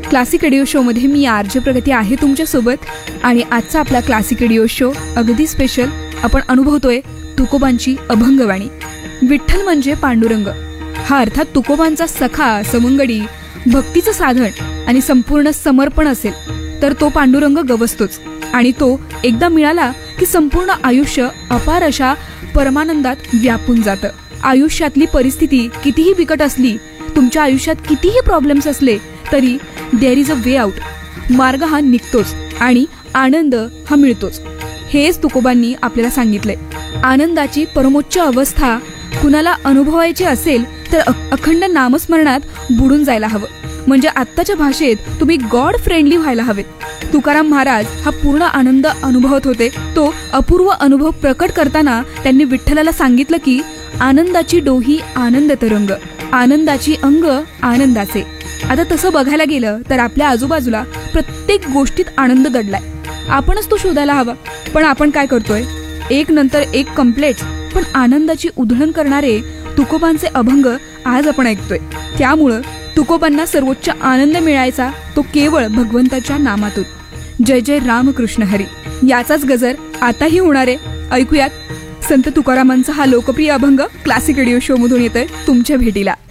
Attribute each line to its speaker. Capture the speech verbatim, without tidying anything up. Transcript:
Speaker 1: Classic radio शोमध्ये मी RJ प्रगती आहे तुमच्यासोबत. आणि आजचा आपला क्लासिक रेडिओ शो अगदी स्पेशल. आपण अनुभवतोय तुकोबांची अभंगवाणी. विठ्ठल म्हणजे पांडुरंग, हा अर्थात तुकोबांचा सखा, सवंगडी, भक्तीचं साधन आणि संपूर्ण समर्पण असेल तर तो पांडुरंग गवसतोच. आणि तो एकदा मिळाला की संपूर्ण आयुष्य अपार अशा परमानंदात व्यापून जातं. आयुष्यातली परिस्थिती कितीही बिकट असली, तुमच्या आयुष्यात कितीही प्रॉब्लेम्स असले तरी there is a way out. मार्ग हा निघतोच आणि आनंद हा मिळतोच. हेच तुकोबांनी आपल्याला सांगितलंय. आनंदाची परमोच्च अवस्था कुणाला अनुभवायची असेल तर अखंड नामस्मरणात बुडून जायला हवं. म्हणजे आत्ताच्या भाषेत तुम्ही गॉड फ्रेंडली व्हायला हवेत. तुकाराम महाराज हा पूर्ण आनंद अनुभवत होते. तो अपूर्व अनुभव प्रकट करताना त्यांनी विठ्ठलाला सांगितलं की आनंदाची डोही आनंद तरंग, आनंदाची अंग आनंदाचे. आता तसं बघायला गेलं तर आपल्या आजूबाजूला प्रत्येक गोष्टीत आनंद दडलाय. आपणच तो शोधायला हवा. पण आपण काय करतोय? एक नंतर एक कंप्लेंट्स, पण आनंदाची उधळण करणारे तुकोबांचे अभंग आज आपण ऐकतोय. त्यामुळं तुकोबांना सर्वोच्च आनंद मिळायचा तो केवळ भगवंताच्या नामातून. जय जय रामकृष्ण हरी याचाच गजर आताही होणार आहे. ऐकूयात संत तुकारामांचा हा लोकप्रिय अभंग क्लासिक रेडिओ शो मधून येतोय तुमच्या भेटीला.